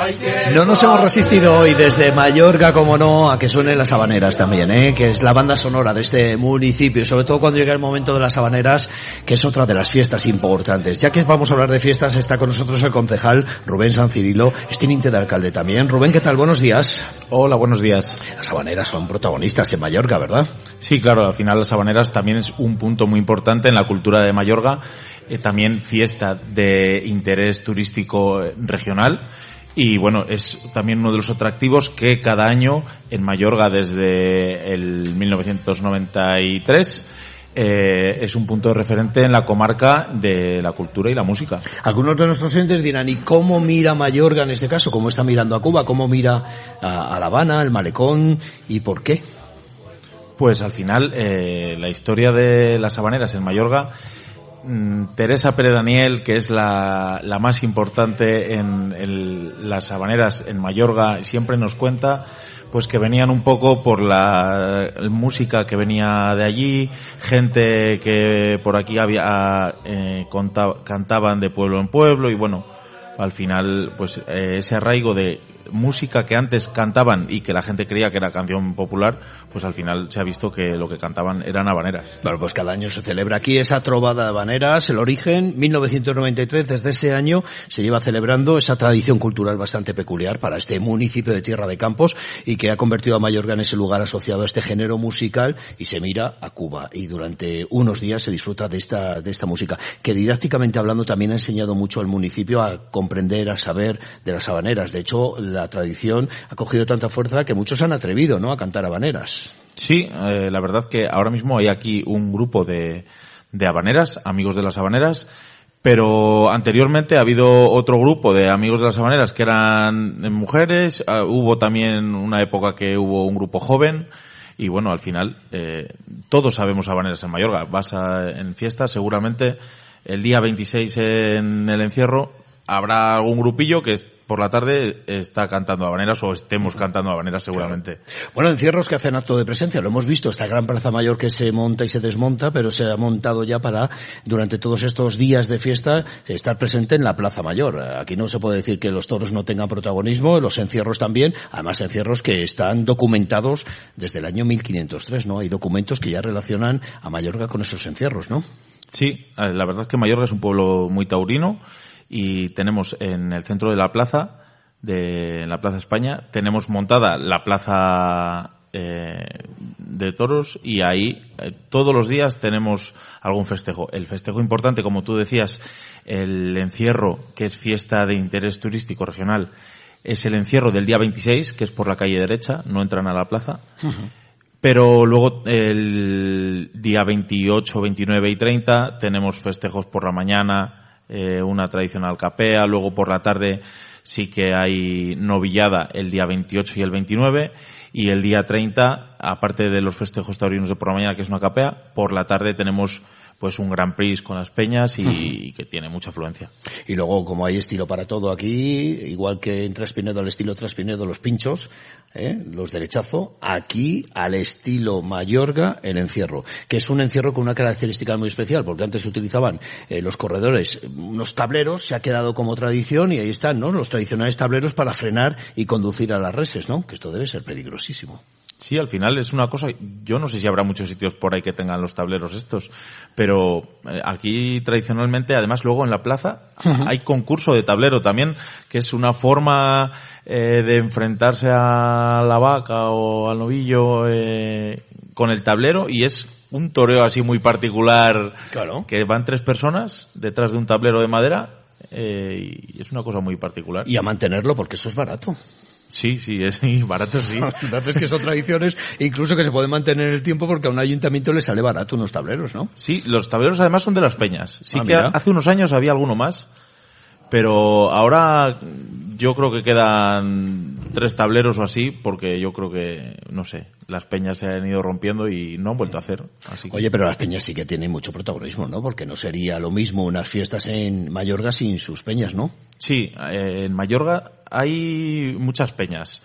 No nos hemos resistido hoy desde Mallorca, como no, a que suenen las habaneras también, que es la banda sonora de este municipio, sobre todo cuando llega el momento de las habaneras, que es otra de las fiestas importantes. Ya que vamos a hablar de fiestas, está con nosotros el concejal Rubén San Cirilo, es teniente de alcalde también. Rubén, ¿qué tal? Buenos días. Hola, buenos días. Las habaneras son protagonistas en Mallorca, ¿verdad? Sí, claro, al final las habaneras también es un punto muy importante en la cultura de Mallorca, también fiesta de interés turístico regional. Y bueno, es también uno de los atractivos que cada año en Mallorca desde el 1993 es un punto de referente en la comarca de la cultura y la música. Algunos de nuestros oyentes dirán, ¿y cómo mira Mallorca en este caso? ¿Cómo está mirando a Cuba? ¿Cómo mira a La Habana, el Malecón? ¿Y por qué? Pues al final la historia de las habaneras en Mallorca, Teresa Pérez Daniel, que es la más importante en las habaneras en Mallorca, siempre nos cuenta pues que venían un poco por la música que venía de allí, gente que por aquí cantaban de pueblo en pueblo, y bueno, al final pues ese arraigo de música que antes cantaban y que la gente creía que era canción popular, pues al final se ha visto que lo que cantaban eran habaneras. Bueno, pues cada año se celebra aquí esa trovada de habaneras, el origen, 1993, desde ese año se lleva celebrando esa tradición cultural bastante peculiar para este municipio de Tierra de Campos y que ha convertido a Mallorca en ese lugar asociado a este género musical, y se mira a Cuba y durante unos días se disfruta de esta música, que didácticamente hablando también ha enseñado mucho al municipio a comprender, a saber de las habaneras. De hecho, la tradición ha cogido tanta fuerza que muchos han atrevido, ¿no?, a cantar habaneras. Sí, la verdad que ahora mismo hay aquí un grupo de habaneras, amigos de las habaneras, pero anteriormente ha habido otro grupo de amigos de las habaneras que eran mujeres, hubo también una época que hubo un grupo joven, y bueno, al final todos sabemos habaneras en Mallorca. Vas en fiestas, seguramente el día 26 en el encierro habrá algún grupillo que por la tarde está cantando habaneras, o estemos cantando habaneras seguramente. Claro. Bueno, encierros que hacen acto de presencia, lo hemos visto, esta gran plaza mayor que se monta y se desmonta, pero se ha montado ya para, durante todos estos días de fiesta, estar presente en la plaza mayor. Aquí no se puede decir que los toros no tengan protagonismo, los encierros también, además encierros que están documentados desde el año 1503, ¿no? Hay documentos que ya relacionan a Mallorca con esos encierros, ¿no? Sí, la verdad es que Mallorca es un pueblo muy taurino, y tenemos en el centro de la plaza, la Plaza España, tenemos montada la plaza de toros, y ahí todos los días tenemos algún festejo. El festejo importante, como tú decías, el encierro, que es fiesta de interés turístico regional, es el encierro del día 26, que es por la calle derecha, no entran a la plaza. Uh-huh. Pero luego el día 28, 29 y 30 tenemos festejos por la mañana, una tradicional capea, luego por la tarde sí que hay novillada el día 28 y el 29, y el día 30, aparte de los festejos taurinos de por la mañana, que es una capea, por la tarde tenemos pues un Grand Prix con las peñas y que tiene mucha afluencia. Y luego, como hay estilo para todo aquí, igual que en Traspinedo al estilo Traspinedo los pinchos, los derechazo, aquí al estilo Mallorca el encierro, que es un encierro con una característica muy especial, porque antes se utilizaban los corredores, unos tableros, se ha quedado como tradición, y ahí están, ¿no?, los tradicionales tableros para frenar y conducir a las reses, ¿no?, que esto debe ser peligrosísimo. Sí, al final es una cosa, yo no sé si habrá muchos sitios por ahí que tengan los tableros estos, pero aquí tradicionalmente, además luego en la plaza, uh-huh, hay concurso de tablero también, que es una forma de enfrentarse a la vaca o al novillo con el tablero, y es un toreo así muy particular. Claro. Que van 3 personas detrás de un tablero de madera, y es una cosa muy particular. Y a mantenerlo, porque eso es barato. Sí, es barato, sí. La verdad es que son tradiciones incluso que se pueden mantener en el tiempo, porque a un ayuntamiento le sale barato unos tableros, ¿no? Sí, los tableros además son de las peñas. Sí, que mira, hace unos años había alguno más, pero ahora yo creo que quedan 3 tableros o así, porque yo creo que, no sé, las peñas se han ido rompiendo y no han vuelto a hacer. Así que... Oye, pero las peñas sí que tienen mucho protagonismo, ¿no? Porque no sería lo mismo unas fiestas en Mallorca sin sus peñas, ¿no? Sí, en Mallorca hay muchas peñas.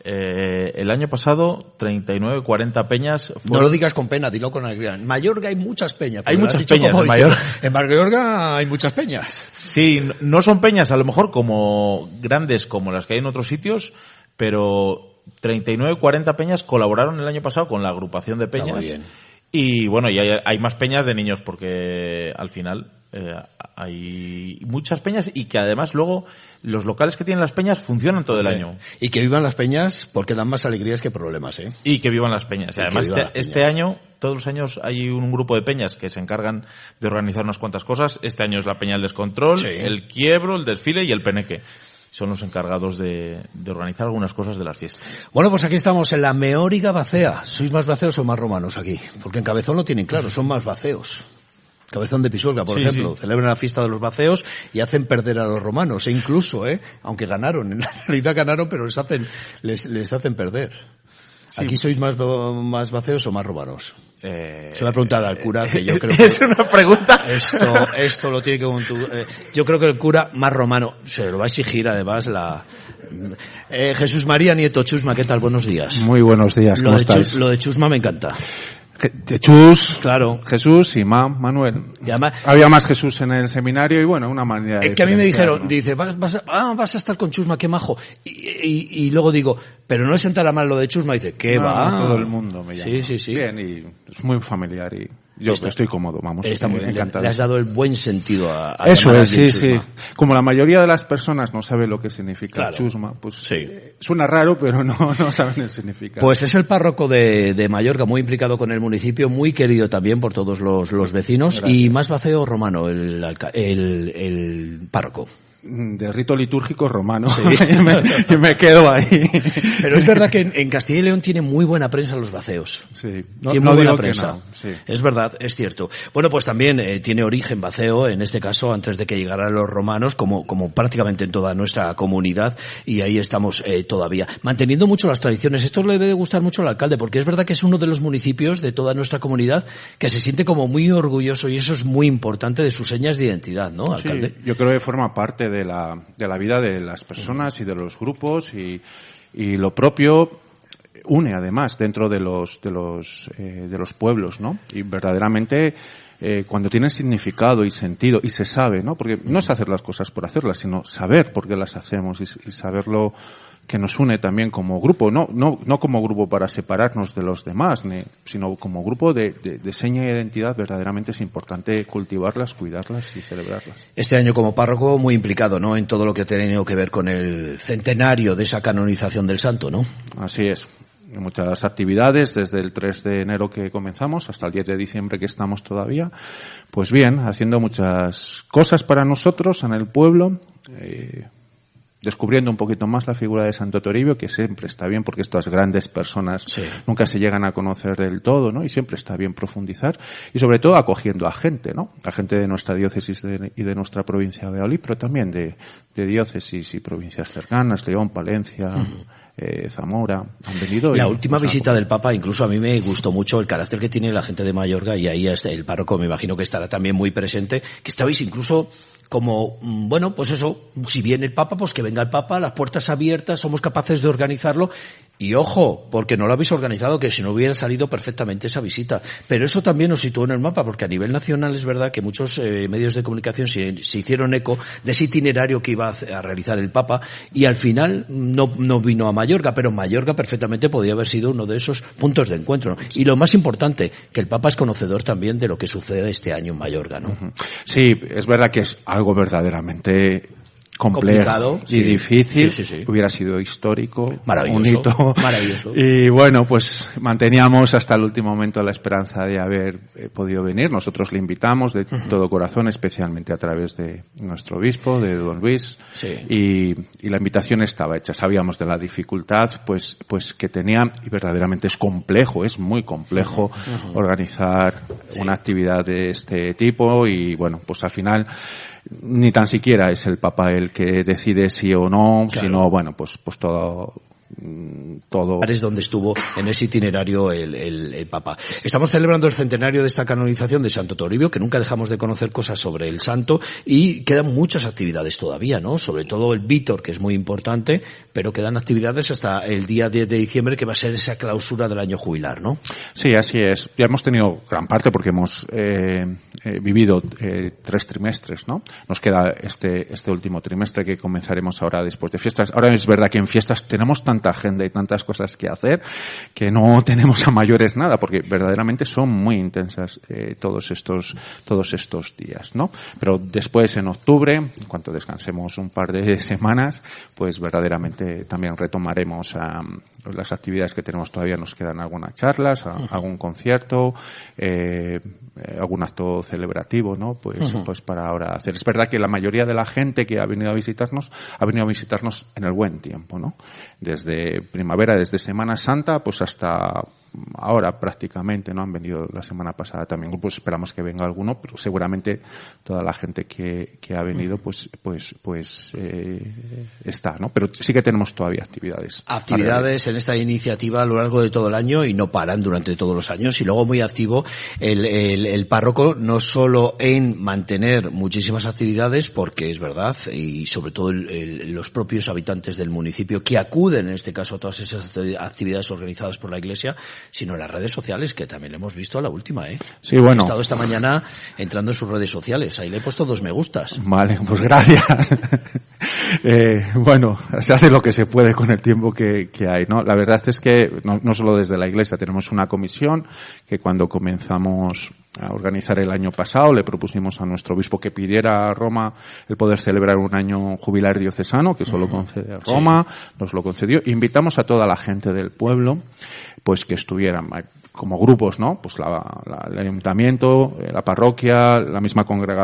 El año pasado, 39, 40 peñas. Fueron... No lo digas con pena, dilo con alegría. En Mallorca hay muchas peñas. Hay muchas peñas en Mallorca. En Mallorca hay muchas peñas. Sí, no son peñas a lo mejor como grandes como las que hay en otros sitios, pero 39, 40 peñas colaboraron el año pasado con la agrupación de peñas. Está muy bien. Y bueno, y hay más peñas de niños porque al final hay muchas peñas y que además luego los locales que tienen las peñas funcionan todo el año. Y que vivan las peñas porque dan más alegrías que problemas, ¿eh? Y que vivan las peñas. Y además este año, todos los años hay un grupo de peñas que se encargan de organizar unas cuantas cosas. Este año es la Peña del Descontrol, sí, el quiebro, el desfile y el peneque. Son los encargados de organizar algunas cosas de las fiestas. Bueno, pues aquí estamos en la Meóriga Bacea. ¿Sois más baceos o más romanos aquí? Porque en Cabezón lo tienen claro, son más baceos. Cabezón de Pisuerga, por ejemplo, celebran la fiesta de los baceos y hacen perder a los romanos, e incluso, aunque ganaron, en la realidad ganaron, pero les hacen perder. Sí. ¿Aquí sois más baceos o más romanos? Se va a preguntar al cura, que yo creo que... Es una pregunta. Esto lo tiene que... yo creo que el cura más romano se lo va a exigir, además, Jesús María Nieto Chusma, ¿qué tal? Buenos días. Muy buenos días, ¿cómo estáis? Lo de Chusma me encanta. De Chus, claro. Jesús y Manuel. Y además, había más Jesús en el seminario y bueno, una manera de... Es que a mí me dijeron, dice, vas a estar con Chusma, qué majo. Y luego digo, pero no le sentará mal lo de Chusma. Y dice, ¿qué va? Todo el mundo me llama. Sí. Bien, y es muy familiar y yo estoy cómodo, vamos. Está muy bien, le has dado el buen sentido a eso es, sí. Como la mayoría de las personas no sabe lo que significa Chusma, pues suena raro, pero no saben el significado. Pues es el párroco de Mallorca, muy implicado con el municipio, muy querido también por todos los vecinos. Gracias. Y más baceo romano, el párroco. De rito litúrgico romano. Sí. y me quedo ahí. Pero es verdad que en Castilla y León tiene muy buena prensa los baceos. Sí. Tiene muy buena prensa. Sí. Es verdad, es cierto. Bueno, pues también tiene origen baceo, en este caso, antes de que llegaran los romanos, como prácticamente en toda nuestra comunidad, y ahí estamos todavía. Manteniendo mucho las tradiciones. Esto le debe de gustar mucho al alcalde, porque es verdad que es uno de los municipios de toda nuestra comunidad que se siente como muy orgulloso, y eso es muy importante de sus señas de identidad, ¿no, alcalde? Sí, yo creo que forma parte de la vida de las personas y de los grupos y lo propio une además dentro de los pueblos, ¿no? Y verdaderamente cuando tienen significado y sentido y se sabe, ¿no? Porque no es hacer las cosas por hacerlas, sino saber por qué las hacemos y saberlo que nos une también como grupo, no como grupo para separarnos de los demás, sino como grupo de seña y identidad. Verdaderamente es importante cultivarlas, cuidarlas y celebrarlas. Este año como párroco muy implicado, ¿no?, en todo lo que ha tenido que ver con el centenario de esa canonización del santo, ¿no? Así es. Muchas actividades desde el 3 de enero que comenzamos hasta el 10 de diciembre que estamos todavía. Pues bien, haciendo muchas cosas para nosotros en el pueblo, descubriendo un poquito más la figura de Santo Toribio, que siempre está bien porque estas grandes personas nunca se llegan a conocer del todo, ¿no? Y siempre está bien profundizar y sobre todo acogiendo a gente, ¿no? A gente de nuestra diócesis y de nuestra provincia de Valladolid, pero también de diócesis y provincias cercanas, León, Palencia, Zamora, han venido. La última visita del Papa, incluso a mí me gustó mucho el carácter que tiene la gente de Mallorca, y ahí el párroco me imagino que estará también muy presente, que estabais incluso como, bueno, pues eso, si viene el Papa, pues que venga el Papa, las puertas abiertas, somos capaces de organizarlo, y ojo, porque no lo habéis organizado, que si no hubiera salido perfectamente esa visita. Pero eso también nos situó en el mapa, porque a nivel nacional es verdad que muchos medios de comunicación se hicieron eco de ese itinerario que iba a realizar el Papa, y al final no vino a Mallorca, pero Mallorca perfectamente podía haber sido uno de esos puntos de encuentro, ¿no? Y lo más importante, que el Papa es conocedor también de lo que sucede este año en Mallorca, ¿no? Sí, es verdad que es algo verdaderamente complejo y difícil. Sí. Hubiera sido histórico, un hito. Maravilloso. Y bueno, pues manteníamos hasta el último momento la esperanza de haber podido venir. Nosotros le invitamos de todo corazón, especialmente a través de nuestro obispo, de don Luis. Sí. Y la invitación estaba hecha. Sabíamos de la dificultad pues que tenía, y verdaderamente es complejo, es muy complejo organizar una actividad de este tipo, y bueno, pues al final ni tan siquiera es el Papa el que decide sí o no, sino bueno, pues todo todo. Es donde estuvo en ese itinerario el Papa. Estamos celebrando el centenario de esta canonización de Santo Toribio, que nunca dejamos de conocer cosas sobre el santo, y quedan muchas actividades todavía, ¿no? Sobre todo el Vítor, que es muy importante, pero quedan actividades hasta el día 10 de diciembre, que va a ser esa clausura del año jubilar, ¿no? Sí, así es. Ya hemos tenido gran parte porque hemos vivido 3 trimestres, ¿no? Nos queda este último trimestre que comenzaremos ahora después de fiestas. Ahora es verdad que en fiestas tenemos tanta agenda y tantas cosas que hacer que no tenemos a mayores nada, porque verdaderamente son muy intensas todos estos días, ¿no? Pero después, en octubre, en cuanto descansemos un par de semanas, pues verdaderamente también retomaremos las actividades que tenemos todavía. Nos quedan algunas charlas, algún concierto, algún acto celebrativo, ¿no? Pues para ahora hacer. Es verdad que la mayoría de la gente que ha venido a visitarnos en el buen tiempo, ¿no? Desde primavera, desde Semana Santa, pues hasta ahora prácticamente, ¿no? Han venido la semana pasada también, pues esperamos que venga alguno, pero seguramente toda la gente que ha venido pues está, ¿no? Pero sí que tenemos todavía actividades en esta iniciativa a lo largo de todo el año, y no paran durante todos los años. Y luego muy activo el párroco, no solo en mantener muchísimas actividades, porque es verdad, y sobre todo los propios habitantes del municipio que acuden, en este caso, a todas esas actividades organizadas por la Iglesia, sino en las redes sociales, que también le hemos visto a la última, ¿eh? Sí, bueno. He estado esta mañana entrando en sus redes sociales, ahí le he puesto 2 me gustas. Vale, pues gracias. Bueno, se hace lo que se puede con el tiempo que hay, ¿no? La verdad es que no solo desde la Iglesia, tenemos una comisión que cuando comenzamos a organizar el año pasado le propusimos a nuestro obispo que pidiera a Roma el poder celebrar un año jubilar diocesano, que solo concede Roma, sí. Nos lo concedió. Invitamos a toda la gente del pueblo pues que estuvieran como grupos, ¿no? Pues el ayuntamiento, la parroquia, la misma congregación